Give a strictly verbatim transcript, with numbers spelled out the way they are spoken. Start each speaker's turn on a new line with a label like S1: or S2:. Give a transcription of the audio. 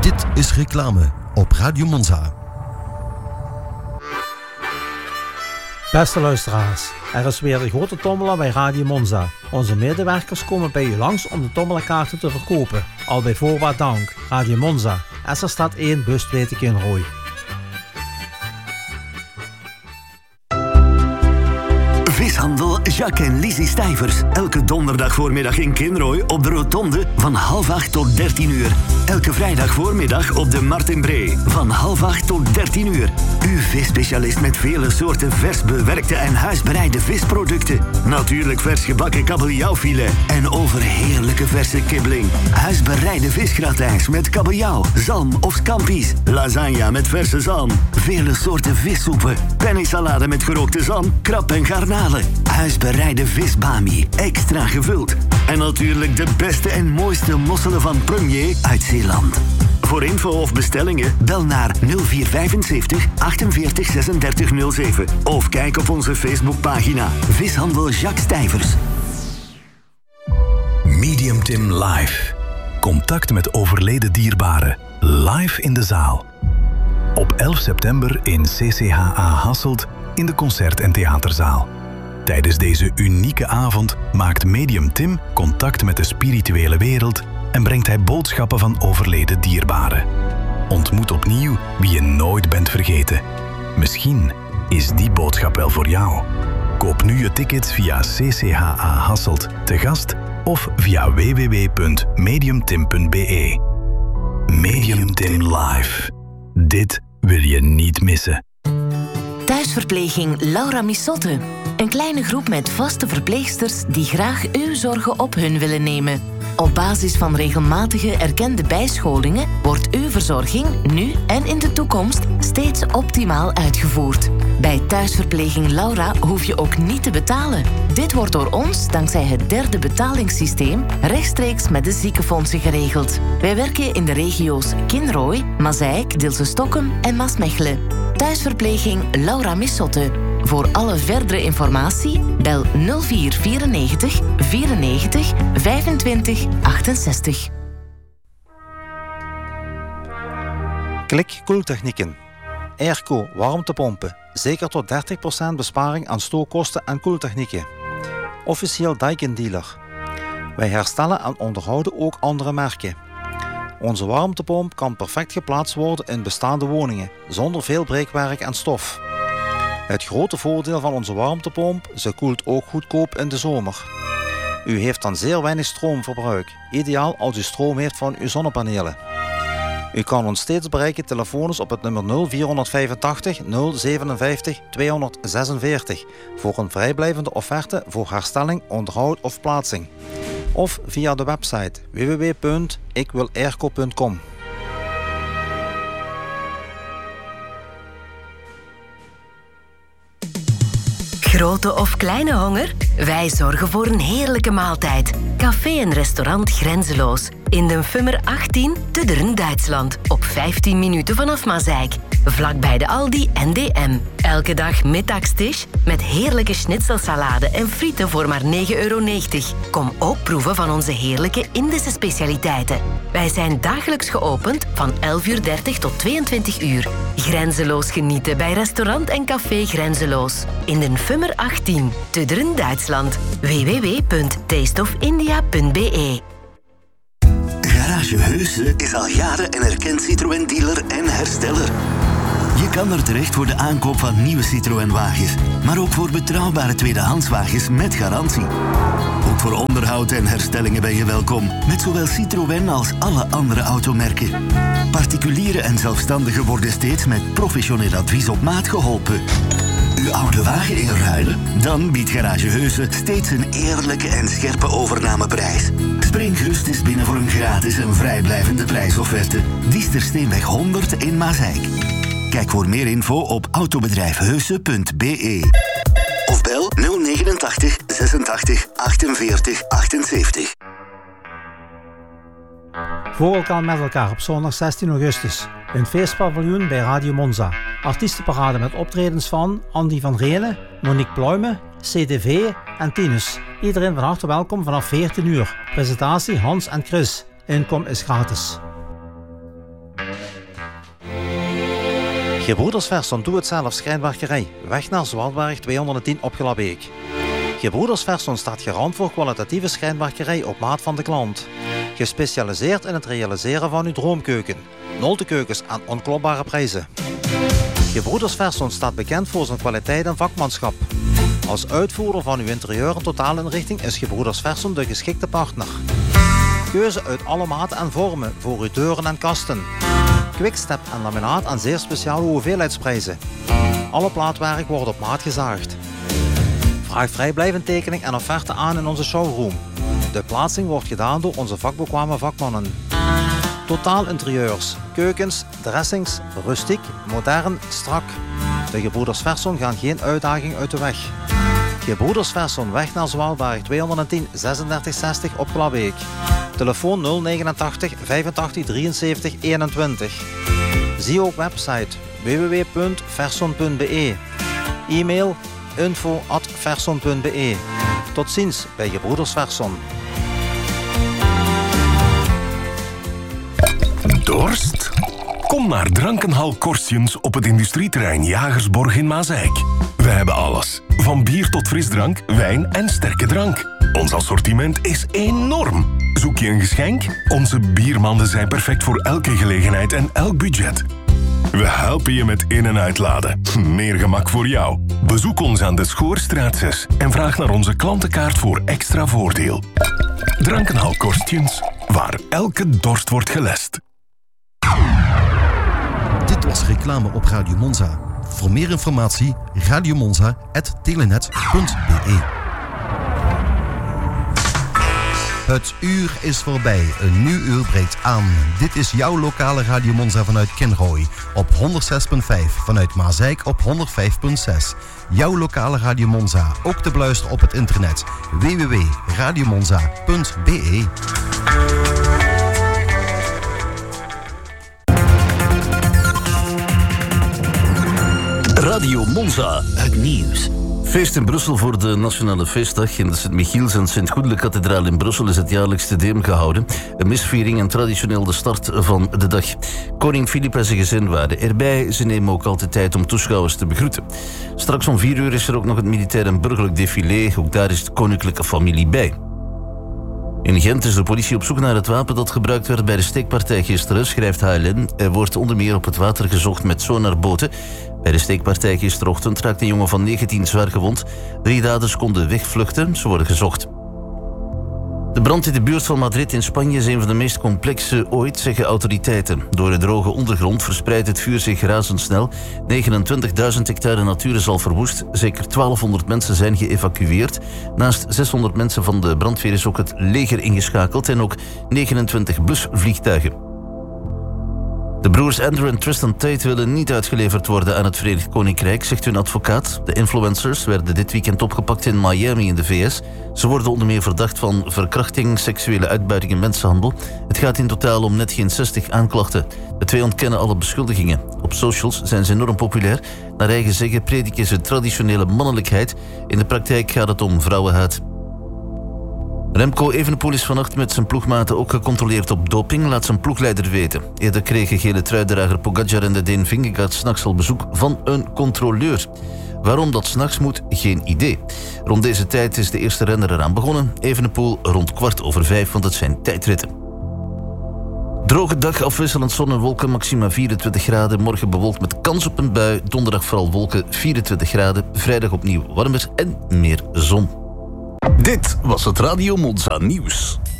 S1: Dit is reclame op Radio Monza.
S2: Beste luisteraars, er is weer de grote tombola bij Radio Monza. Onze medewerkers komen bij u langs om de tombolakaarten te verkopen. Al bij voorbaat dank. Radio Monza, Esserstad één, bus twee te Kinrooi.
S3: Vishandel Jacques en Lizzie Stijvers. Elke donderdag voormiddag in Kinrooi op de Rotonde van half acht tot dertien uur. Elke vrijdag voormiddag op de Martin Bree van half acht tot dertien uur. Uw visspecialist met vele soorten vers bewerkte en huisbereide visproducten. Natuurlijk vers gebakken kabeljauwfilet en overheerlijke verse kibbeling. Huisbereide visgratijns met kabeljauw, zalm of scampi's. Lasagne met verse zalm. Vele soorten vissoepen. Pennysalade met gerookte zalm, krab en garnalen. Huisbereide visbami, extra gevuld. En natuurlijk de beste en mooiste mosselen van Premier uit Zeeland. Voor info of bestellingen bel naar nul vier vijfenzeventig achtenveertig zesendertig nul zeven of kijk op onze Facebookpagina Vishandel Jacques Stijvers.
S4: Medium Tim Live. Contact met overleden dierbaren. Live in de zaal. Op elf september in C C H A Hasselt in de Concert- en Theaterzaal. Tijdens deze unieke avond maakt Medium Tim contact met de spirituele wereld en brengt hij boodschappen van overleden dierbaren. Ontmoet opnieuw wie je nooit bent vergeten. Misschien is die boodschap wel voor jou. Koop nu je tickets via C C H A Hasselt te gast of via w w w punt mediumtim punt b e. Medium Tim Live. Dit wil je niet missen.
S5: Thuisverpleging Laura Missotte. Een kleine groep met vaste verpleegsters die graag uw zorgen op hun willen nemen. Op basis van regelmatige erkende bijscholingen wordt uw verzorging nu en in de toekomst steeds optimaal uitgevoerd. Bij Thuisverpleging Laura hoef je ook niet te betalen. Dit wordt door ons, dankzij het derde betalingssysteem, rechtstreeks met de ziekenfondsen geregeld. Wij werken in de regio's Kinrooi, Mazeik, Dilsen-Stokkem en Maasmechelen. Thuisverpleging Laura Missotte. Voor alle verdere informatie bel nul vier vierennegentig vierennegentig vijfentwintig achtenzestig.
S2: Klik Koeltechnieken. Airco warmtepompen. Zeker tot dertig procent besparing aan stookkosten en koeltechnieken. Officieel Daikin dealer. Wij herstellen en onderhouden ook andere merken. Onze warmtepomp kan perfect geplaatst worden in bestaande woningen, zonder veel breekwerk en stof. Het grote voordeel van onze warmtepomp, ze koelt ook goedkoop in de zomer. U heeft dan zeer weinig stroomverbruik, ideaal als u stroom heeft van uw zonnepanelen. U kan ons steeds bereiken telefonisch op het nummer nul vier vijfentachtig nul zevenenvijftig tweehonderdzesenveertig voor een vrijblijvende offerte voor herstelling, onderhoud of plaatsing. Of via de website w w w punt ik wil airco punt com.
S6: Grote of kleine honger? Wij zorgen voor een heerlijke maaltijd. Café en restaurant Grenzeloos. In de Fummer achttien te Dern, Duitsland. Op vijftien minuten vanaf Mazeik. Vlakbij de Aldi en D M. Elke dag middagstisch met heerlijke schnitzelsalade en frieten voor maar negen euro negentig. Kom ook proeven van onze heerlijke Indische specialiteiten. Wij zijn dagelijks geopend van elf uur dertig tot tweeëntwintig uur. Grenzeloos genieten bij restaurant en café Grenzeloos. In de Fummer achttien te Dern, Duitsland. w w w punt taste of india punt b e.
S3: Garage Heuse is al jaren een erkend Citroën-dealer en hersteller. Je kan er terecht voor de aankoop van nieuwe Citroën-wagens, maar ook voor betrouwbare tweedehandswagens met garantie. Ook voor onderhoud en herstellingen ben je welkom, met zowel Citroën als alle andere automerken. Particulieren en zelfstandigen worden steeds met professioneel advies op maat geholpen. Uw oude wagen inruilen? Dan biedt Garage Heuse steeds een eerlijke en scherpe overnameprijs. Spring gerust eens binnen voor een gratis en vrijblijvende prijsofferte. Diestersteenweg honderd in Mazeik. Kijk voor meer info op autobedrijfheuse punt b e. Of bel nul negenentachtig zesentachtig achtenveertig achtenzeventig.
S2: Voor elkaar met elkaar op zondag zestien augustus. Een feestpaviljoen bij Radio Monza. Artiestenparade met optredens van Andy van Renen, Monique Pluime, C D V en Tinus. Iedereen van harte welkom vanaf veertien uur. Presentatie Hans en Chris. Inkom is gratis. Gebroeders Verson doe-het-zelf schrijnwerkerij. Weg naar Zwartberg tweehonderdtien op Gelabeek. Gebroeders Verson staat garant voor kwalitatieve schrijnwerkerij op maat van de klant. Gespecialiseerd in het realiseren van uw droomkeuken. Noltekeukens aan onklopbare prijzen. Gebroeders Verson staat bekend voor zijn kwaliteit en vakmanschap. Als uitvoerder van uw interieur en totaalinrichting is Gebroeders Verson de geschikte partner. Keuze uit alle maten en vormen voor uw deuren en kasten. Quickstep en laminaat aan zeer speciale hoeveelheidsprijzen. Alle plaatwerk wordt op maat gezaagd. Vraag vrijblijvend tekening en offerte aan in onze showroom. De plaatsing wordt gedaan door onze vakbekwame vakmannen. Totaal interieurs, keukens, dressings, rustiek, modern, strak. De Gebroeders Verson gaan geen uitdaging uit de weg. Gebroeders Verson, weg naar Zwartberg tweehonderdtien zesendertig zestig op Gelabeek. Telefoon nul negenentachtig vijfentachtig drieënzeventig eenentwintig. Zie ook website w w w punt verson punt b e. E-mail info at verson punt b e. Tot ziens bij Gebroeders Verson.
S7: Dorst? Kom naar Drankenhal Korstjens op het industrieterrein Jagersborg in Maasijk. We hebben alles. Van bier tot frisdrank, wijn en sterke drank. Ons assortiment is enorm. Zoek je een geschenk? Onze biermanden zijn perfect voor elke gelegenheid en elk budget. We helpen je met in- en uitladen. Meer gemak voor jou. Bezoek ons aan de Schoorstraat zes en vraag naar onze klantenkaart voor extra voordeel. Drankenhal Korstjens, waar elke dorst wordt gelest.
S1: Dit was reclame op Radio Monza. Voor meer informatie radiomonza punt telenet punt b e. Het uur is voorbij. Een nieuw uur breekt aan. Dit is jouw lokale Radio Monza vanuit Kinrooi. Op honderdzes komma vijf. Vanuit Maasijk op honderdvijf komma zes. Jouw lokale Radio Monza. Ook te beluisteren op het internet. w w w punt radiomonza punt b e.
S3: Radio Monza, het nieuws. Feest in Brussel voor de Nationale Feestdag. In de Sint-Michiels en Sint-Goedele-kathedraal in Brussel is het jaarlijks Te Deum gehouden. Een misviering en traditioneel de start van de dag. Koning Filip en zijn gezin waren erbij. Ze nemen ook altijd tijd om toeschouwers te begroeten. Straks om vier uur is er ook nog het militair en burgerlijk défilé. Ook daar is de koninklijke familie bij. In Gent is de politie op zoek naar het wapen dat gebruikt werd bij de steekpartij gisteren, schrijft H L N. Er wordt onder meer op het water gezocht met sonarboten. Bij de steekpartij gisterochtend raakte een jongen van negentien zwaar gewond. Drie daders konden wegvluchten, ze worden gezocht. De brand in de buurt van Madrid in Spanje is een van de meest complexe ooit, zeggen autoriteiten. Door de droge ondergrond verspreidt het vuur zich razendsnel. negenentwintigduizend hectare natuur is al verwoest. Zeker twaalfhonderd mensen zijn geëvacueerd. Naast zeshonderd mensen van de brandweer is ook het leger ingeschakeld en ook negenentwintig blusvliegtuigen. De broers Andrew en Tristan Tate willen niet uitgeleverd worden aan het Verenigd Koninkrijk, zegt hun advocaat. De influencers werden dit weekend opgepakt in Miami in de V S. Ze worden onder meer verdacht van verkrachting, seksuele uitbuiting en mensenhandel. Het gaat in totaal om net geen zestig aanklachten. De twee ontkennen alle beschuldigingen. Op socials zijn ze enorm populair. Naar eigen zeggen prediken ze traditionele mannelijkheid. In de praktijk gaat het om vrouwenhaat. Remco Evenepoel is vannacht met zijn ploegmaten ook gecontroleerd op doping, laat zijn ploegleider weten. Eerder kregen gele truidrager Pogacar en de Deen Vingegaard 's nachts al bezoek van een controleur. Waarom dat 's nachts moet, geen idee. Rond deze tijd is de eerste renner eraan begonnen. Evenepoel rond kwart over vijf, want het zijn tijdritten. Droge dag, afwisselend zon en wolken, maxima vierentwintig graden. Morgen bewolkt met kans op een bui. Donderdag vooral wolken, vierentwintig graden. Vrijdag opnieuw warmer en meer zon.
S7: Dit was het Radio Monza nieuws.